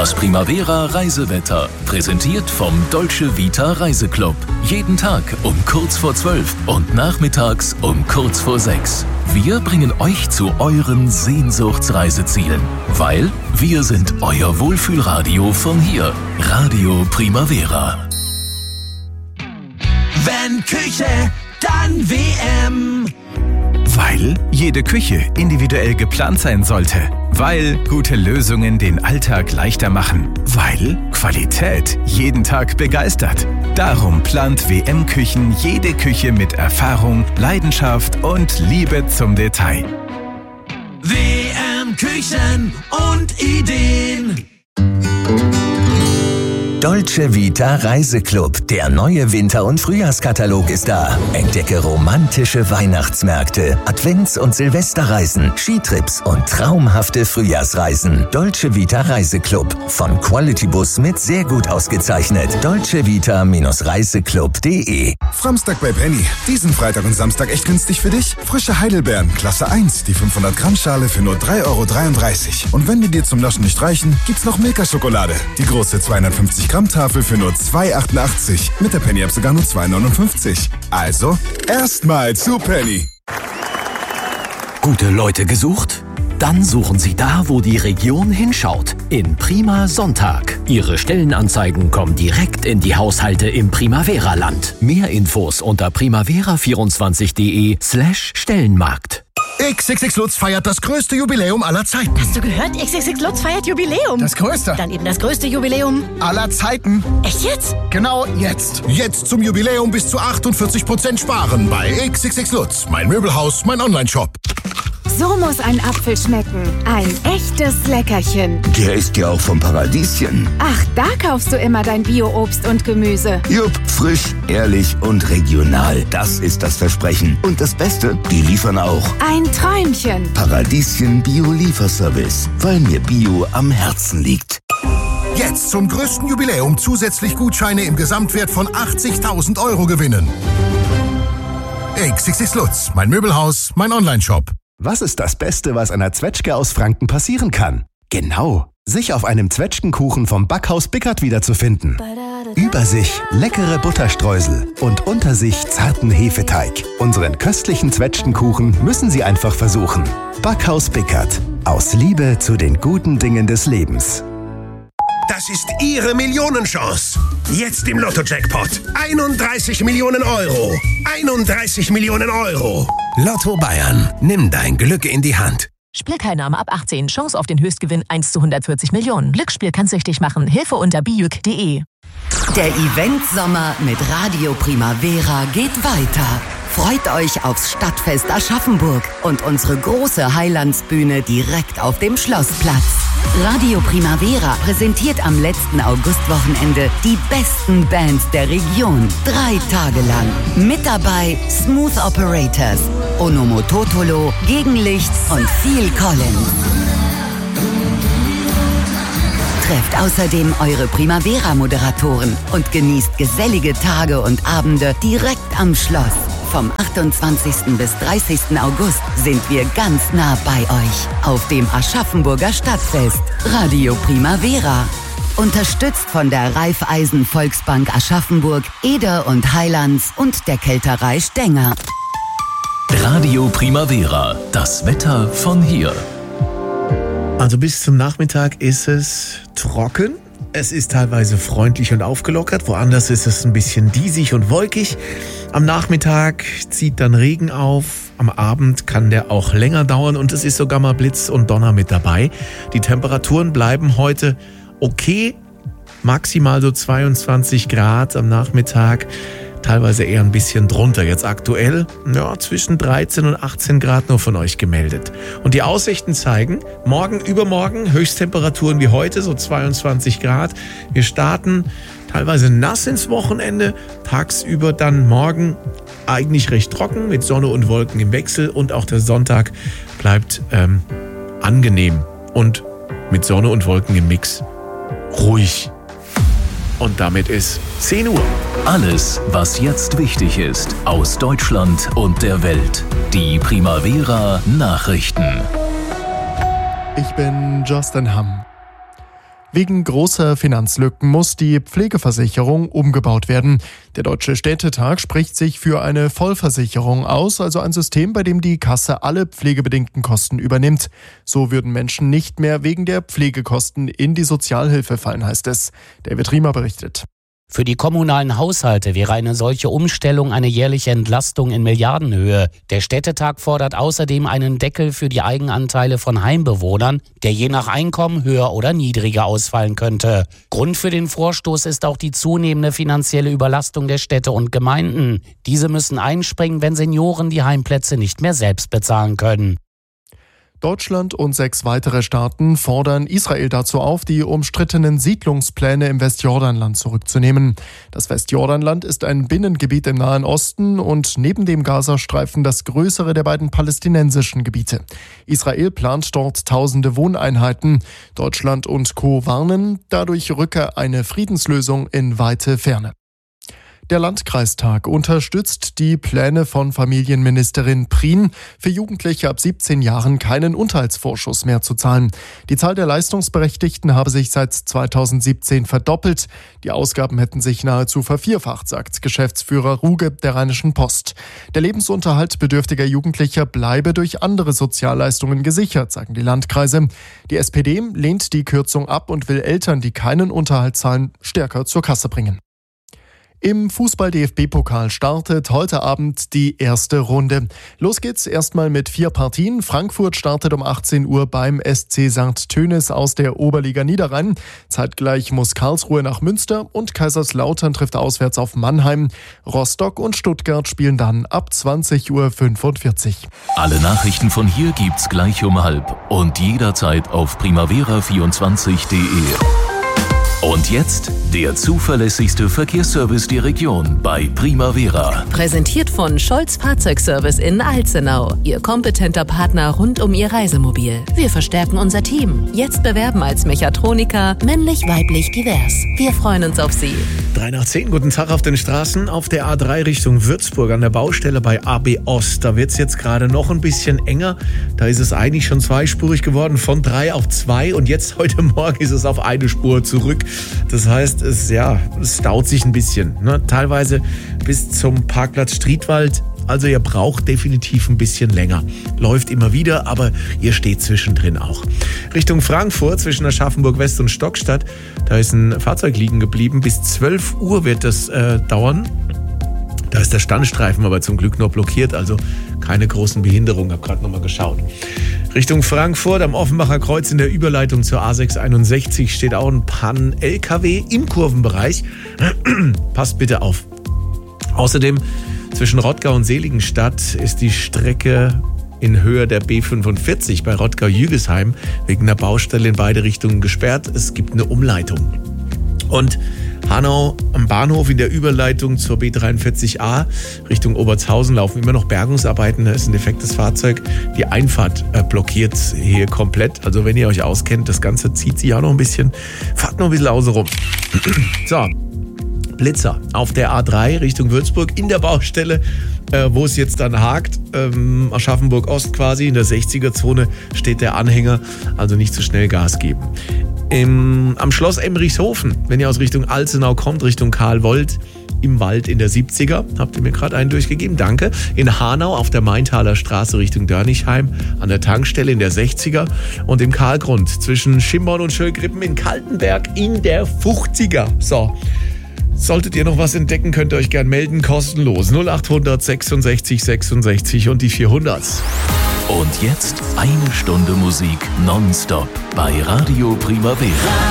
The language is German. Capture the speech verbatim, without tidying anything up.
Das Primavera Reisewetter, präsentiert vom Dolce Vita Reiseclub. Jeden Tag um kurz vor zwölf und nachmittags um kurz vor sechs. Wir bringen euch zu euren Sehnsuchtsreisezielen, weil wir sind euer Wohlfühlradio von hier. Radio Primavera. Wenn Küche, dann W M. Weil jede Küche individuell geplant sein sollte. Weil gute Lösungen den Alltag leichter machen. Weil Qualität jeden Tag begeistert. Darum plant W M Küchen jede Küche mit Erfahrung, Leidenschaft und Liebe zum Detail. W M Küchen und Ideen. Dolce Vita Reiseclub. Der neue Winter- und Frühjahrskatalog ist da. Entdecke romantische Weihnachtsmärkte, Advents- und Silvesterreisen, Skitrips und traumhafte Frühjahrsreisen. Dolce Vita Reiseclub. Von Quality Bus mit sehr gut ausgezeichnet. dolce vita Reiseclub punkt de. Samstag bei Penny. Diesen Freitag und Samstag echt günstig für dich? Frische Heidelbeeren, Klasse eins, die fünfhundert Gramm Schale für nur drei Euro dreiunddreißig. Und wenn die dir zum Naschen nicht reichen, gibt's noch Milka-Schokolade. Die große zweihundertfünfzig Gramm Tafel für nur zwei Euro achtundachtzig. Mit der Penny-App sogar nur zwei Euro neunundfünfzig. Also, erstmal zu Penny. Gute Leute gesucht? Dann suchen Sie da, wo die Region hinschaut. In Prima Sonntag. Ihre Stellenanzeigen kommen direkt in die Haushalte im Primavera-Land. Mehr Infos unter primavera vierundzwanzig punkt de slash Stellenmarkt. X X X Lutz feiert das größte Jubiläum aller Zeiten. Hast du gehört? X X X Lutz feiert Jubiläum. Das größte. Dann eben das größte Jubiläum aller Zeiten. Echt jetzt? Genau jetzt. Jetzt zum Jubiläum bis zu achtundvierzig Prozent sparen bei X X X Lutz. Mein Möbelhaus, mein Online-Shop. So muss ein Apfel schmecken. Ein echtes Leckerchen. Der ist ja auch vom Paradieschen. Ach, da kaufst du immer dein Bio-Obst und Gemüse. Jupp, frisch, ehrlich und regional. Das ist das Versprechen. Und das Beste, die liefern auch. Ein Träumchen. Paradieschen Bio-Lieferservice, weil mir Bio am Herzen liegt. Jetzt zum größten Jubiläum zusätzlich Gutscheine im Gesamtwert von achtzigtausend Euro gewinnen. X X X Lutz, mein Möbelhaus, mein Online-Shop. Was ist das Beste, was einer Zwetschge aus Franken passieren kann? Genau, sich auf einem Zwetschgenkuchen vom Backhaus Bickert wiederzufinden. Über sich leckere Butterstreusel und unter sich zarten Hefeteig. Unseren köstlichen Zwetschgenkuchen müssen Sie einfach versuchen. Backhaus Bickert. Aus Liebe zu den guten Dingen des Lebens. Das ist Ihre Millionenchance. Jetzt im Lotto-Jackpot. einunddreißig Millionen Euro. einunddreißig Millionen Euro. Lotto Bayern. Nimm dein Glück in die Hand. Spielteilnahme ab achtzehn. Chance auf den Höchstgewinn eins zu hundertvierzig Millionen. Glücksspiel kann süchtig machen. Hilfe unter bijuk punkt de. Der Event-Sommer mit Radio Primavera geht weiter. Freut euch aufs Stadtfest Aschaffenburg und unsere große Highlandsbühne direkt auf dem Schlossplatz. Radio Primavera präsentiert am letzten Augustwochenende die besten Bands der Region. Drei Tage lang. Mit dabei Smooth Operators, Onomototolo, Gegenlicht und Phil Collins. Trefft außerdem eure Primavera-Moderatoren und genießt gesellige Tage und Abende direkt am Schloss. Vom achtundzwanzigsten bis dreißigsten August sind wir ganz nah bei euch auf dem Aschaffenburger Stadtfest. Radio Primavera. Unterstützt von der Raiffeisen Volksbank Aschaffenburg, Eder und Highlands und der Kälterei Stenger. Radio Primavera. Das Wetter von hier. Also bis zum Nachmittag ist es trocken. Es ist teilweise freundlich und aufgelockert. Woanders ist es ein bisschen diesig und wolkig. Am Nachmittag zieht dann Regen auf. Am Abend kann der auch länger dauern und es ist sogar mal Blitz und Donner mit dabei. Die Temperaturen bleiben heute okay. Maximal so zweiundzwanzig Grad am Nachmittag. Teilweise eher ein bisschen drunter. Jetzt aktuell ja, zwischen dreizehn und achtzehn Grad nur von euch gemeldet. Und die Aussichten zeigen, morgen, übermorgen Höchsttemperaturen wie heute, so zweiundzwanzig Grad. Wir starten teilweise nass ins Wochenende. Tagsüber dann morgen eigentlich recht trocken mit Sonne und Wolken im Wechsel. Und auch der Sonntag bleibt ähm, angenehm und mit Sonne und Wolken im Mix ruhig. Und damit ist zehn Uhr. Alles, was jetzt wichtig ist, aus Deutschland und der Welt. Die Primavera Nachrichten. Ich bin Justin Hamm. Wegen großer Finanzlücken muss die Pflegeversicherung umgebaut werden. Der Deutsche Städtetag spricht sich für eine Vollversicherung aus, also ein System, bei dem die Kasse alle pflegebedingten Kosten übernimmt. So würden Menschen nicht mehr wegen der Pflegekosten in die Sozialhilfe fallen, heißt es. David Riemer berichtet. Für die kommunalen Haushalte wäre eine solche Umstellung eine jährliche Entlastung in Milliardenhöhe. Der Städtetag fordert außerdem einen Deckel für die Eigenanteile von Heimbewohnern, der je nach Einkommen höher oder niedriger ausfallen könnte. Grund für den Vorstoß ist auch die zunehmende finanzielle Überlastung der Städte und Gemeinden. Diese müssen einspringen, wenn Senioren die Heimplätze nicht mehr selbst bezahlen können. Deutschland und sechs weitere Staaten fordern Israel dazu auf, die umstrittenen Siedlungspläne im Westjordanland zurückzunehmen. Das Westjordanland ist ein Binnengebiet im Nahen Osten und neben dem Gazastreifen das größere der beiden palästinensischen Gebiete. Israel plant dort tausende Wohneinheiten. Deutschland und Co. warnen, dadurch rücke eine Friedenslösung in weite Ferne. Der Landkreistag unterstützt die Pläne von Familienministerin Prien, für Jugendliche ab siebzehn Jahren keinen Unterhaltsvorschuss mehr zu zahlen. Die Zahl der Leistungsberechtigten habe sich seit zweitausendsiebzehn verdoppelt. Die Ausgaben hätten sich nahezu vervierfacht, sagt Geschäftsführer Ruge der Rheinischen Post. Der Lebensunterhalt bedürftiger Jugendlicher bleibe durch andere Sozialleistungen gesichert, sagen die Landkreise. Die S P D lehnt die Kürzung ab und will Eltern, die keinen Unterhalt zahlen, stärker zur Kasse bringen. Im Fußball-D F B-Pokal startet heute Abend die erste Runde. Los geht's erstmal mit vier Partien. Frankfurt startet um achtzehn Uhr beim S C Sankt Tönis aus der Oberliga Niederrhein. Zeitgleich muss Karlsruhe nach Münster und Kaiserslautern trifft auswärts auf Mannheim. Rostock und Stuttgart spielen dann ab zwanzig Uhr fünfundvierzig. Alle Nachrichten von hier gibt's gleich um halb und jederzeit auf primavera vierundzwanzig punkt de. Und jetzt der zuverlässigste Verkehrsservice der Region bei Primavera. Präsentiert von Scholz Fahrzeugservice in Alzenau. Ihr kompetenter Partner rund um Ihr Reisemobil. Wir verstärken unser Team. Jetzt bewerben als Mechatroniker, männlich, weiblich, divers. Wir freuen uns auf Sie. drei nach zehn, guten Tag auf den Straßen. Auf der A drei Richtung Würzburg an der Baustelle bei A B Ost. Da wird es jetzt gerade noch ein bisschen enger. Da ist es eigentlich schon zweispurig geworden, von drei auf zwei. Und jetzt heute Morgen ist es auf eine Spur zurück. Das heißt, es, ja, es staut sich ein bisschen, ne? Teilweise bis zum Parkplatz Striedwald. Also ihr braucht definitiv ein bisschen länger. Läuft immer wieder, aber ihr steht zwischendrin auch. Richtung Frankfurt zwischen Aschaffenburg West und Stockstadt, da ist ein Fahrzeug liegen geblieben. Bis zwölf Uhr wird das äh, dauern. Da ist der Standstreifen aber zum Glück noch blockiert, also keine großen Behinderungen. Ich habe gerade nochmal geschaut. Richtung Frankfurt am Offenbacher Kreuz in der Überleitung zur A sechs einundsechzig steht auch ein Pan-L K W im Kurvenbereich. Passt bitte auf. Außerdem zwischen Rottgau und Seligenstadt ist die Strecke in Höhe der B fünfundvierzig bei Rottgau-Jügesheim wegen der Baustelle in beide Richtungen gesperrt. Es gibt eine Umleitung. Und Hanau am Bahnhof in der Überleitung zur B dreiundvierzig A Richtung Obertshausen laufen immer noch Bergungsarbeiten. Da ist ein defektes Fahrzeug. Die Einfahrt äh, blockiert hier komplett. Also wenn ihr euch auskennt, das Ganze zieht sich auch noch ein bisschen. Fahrt noch ein bisschen außen rum. So, Blitzer auf der A drei Richtung Würzburg in der Baustelle, äh, wo es jetzt dann hakt. Ähm, Aschaffenburg Ost quasi, in der sechziger Zone steht der Anhänger. Also nicht zu schnell Gas geben. Im, am Schloss Emrichshofen, wenn ihr aus Richtung Alzenau kommt, Richtung Karlwold, im Wald in der siebziger, habt ihr mir gerade einen durchgegeben, danke. In Hanau auf der Maintaler Straße Richtung Dörnichheim, an der Tankstelle in der sechziger und im Karlgrund zwischen Schimborn und Schöllgrippen in Kaltenberg in der fünfziger. So, solltet ihr noch was entdecken, könnt ihr euch gern melden, kostenlos. null achthundert sechsundsechzig sechsundsechzig und die vierhundert. Und jetzt eine Stunde Musik nonstop bei Radio Primavera.